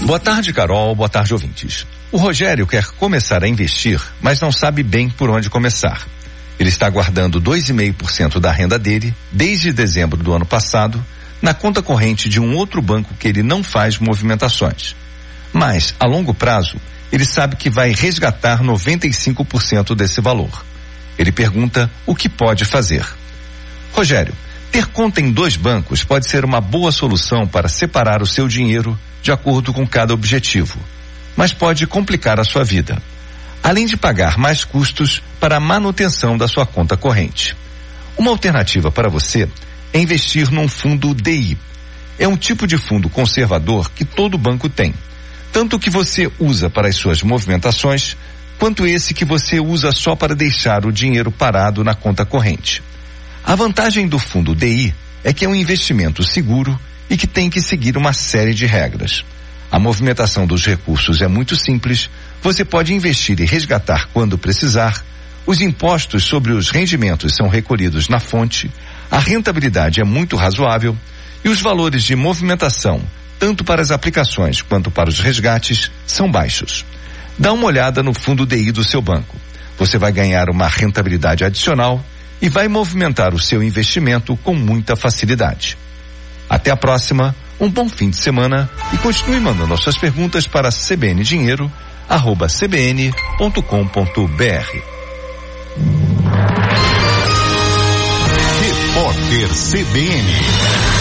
Boa tarde, Carol. Boa tarde, ouvintes. O Rogério quer começar a investir, mas não sabe bem por onde começar. Ele está guardando 2,5% da renda dele, desde dezembro do ano passado, na conta corrente de um outro banco que ele não faz movimentações. Mas, a longo prazo, ele sabe que vai resgatar 95% desse valor. Ele pergunta o que pode fazer. Rogério, ter conta em 2 bancos pode ser uma boa solução para separar o seu dinheiro de acordo com cada objetivo, mas pode complicar a sua vida, além de pagar mais custos para a manutenção da sua conta corrente. Uma alternativa para você é investir num fundo DI. É um tipo de fundo conservador que todo banco tem, tanto o que você usa para as suas movimentações, quanto esse que você usa só para deixar o dinheiro parado na conta corrente. A vantagem do fundo DI é que é um investimento seguro e que tem que seguir uma série de regras. A movimentação dos recursos é muito simples, você pode investir e resgatar quando precisar, os impostos sobre os rendimentos são recolhidos na fonte, a rentabilidade é muito razoável e os valores de movimentação, tanto para as aplicações quanto para os resgates, são baixos. Dá uma olhada no fundo DI do seu banco. Você vai ganhar uma rentabilidade adicional e vai movimentar o seu investimento com muita facilidade. Até a próxima, um bom fim de semana e continue mandando as suas perguntas para cbndinheiro@cbn.com.br. Repórter CBN.